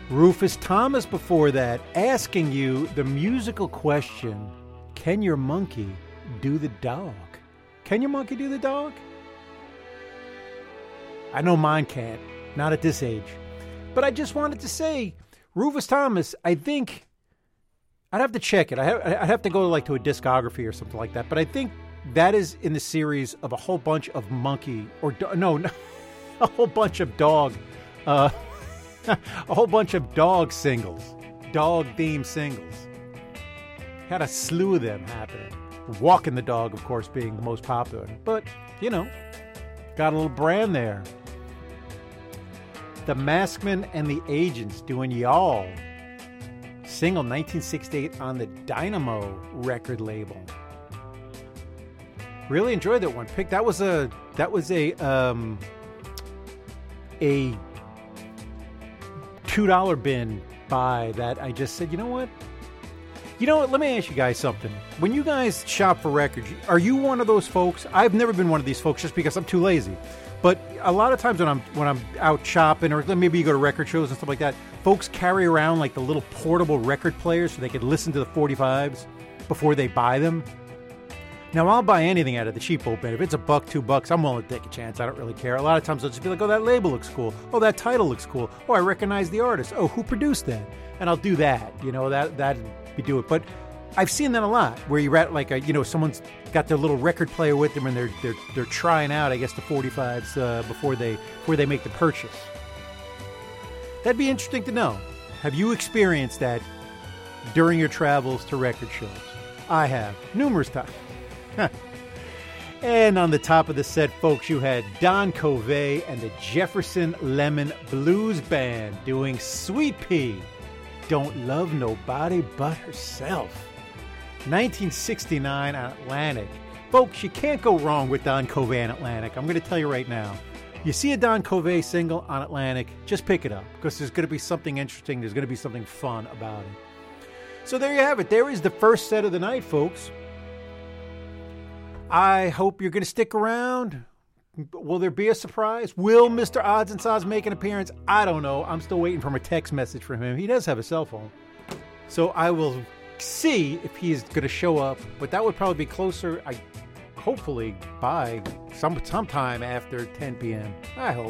Rufus Thomas before that, asking you the musical question, can your monkey do the dog? Can your monkey do the dog? I know mine can't, not at this age. But I just wanted to say, Rufus Thomas, I think, I'd have to check it. I'd have to go to a discography or something like that. But I think that is in the series of a whole bunch of monkey, a whole bunch of dog, a whole bunch of dog singles, dog-themed singles. Had a slew of them happening. Walking the Dog, of course, being the most popular. But, got a little brand there. The Maskmen and the Agents doing Y'all. Single 1968 on the Dynamo record label. Really enjoyed that one. That was a $2 bin buy that I just said, you know what? Let me ask you guys something. When you guys shop for records, are you one of those folks? I've never been one of these folks just because I'm too lazy. But a lot of times when I'm out shopping, or maybe you go to record shows and stuff like that, folks carry around the little portable record players so they could listen to the 45s before they buy them. Now, I'll buy anything out of the cheapo bin. If it's $1, $2, I'm willing to take a chance. I don't really care. A lot of times I'll just be like, oh, that label looks cool. Oh, that title looks cool. Oh, I recognize the artist. Oh, who produced that? And I'll do that. That'd be do it. But I've seen that a lot, where you're at someone's got their little record player with them and they're trying out, I guess, the 45s before they make the purchase. That'd be interesting to know. Have you experienced that during your travels to record shows? I have, numerous times. And on the top of the set, folks, you had Don Covay and the Jefferson Lemon Blues Band doing Sweet Pea, Don't Love Nobody But Herself. 1969 on Atlantic. Folks, you can't go wrong with Don Covay and Atlantic. I'm going to tell you right now. You see a Don Covay single on Atlantic, just pick it up, because there's going to be something interesting. There's going to be something fun about it. So there you have it. There is the first set of the night, folks. I hope you're going to stick around. Will there be a surprise? Will Mr. Odds and Sods make an appearance? I don't know. I'm still waiting for a text message from him. He does have a cell phone. So I will see if he's going to show up. But that would probably be closer, hopefully, by sometime after 10 p.m. I hope.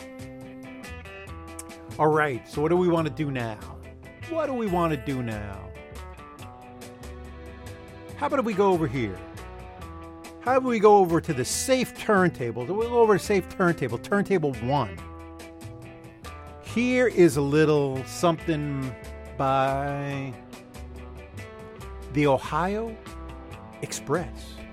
All right. So what do we want to do now? How about if we go over here? How about we go over to the Safe Turntable? We'll go over to Safe Turntable, Turntable 1. Here is a little something by the Ohio Express.